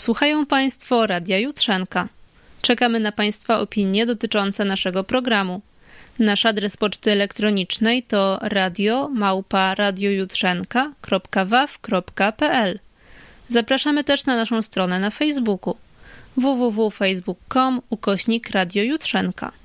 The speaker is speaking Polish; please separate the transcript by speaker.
Speaker 1: Słuchają Państwo Radia Jutrzenka. Czekamy na Państwa opinie dotyczące naszego programu. Nasz adres poczty elektronicznej to radio@radiojutrzenka.waw.pl. Zapraszamy też na naszą stronę na Facebooku www.facebook.com/Radio Jutrzenka.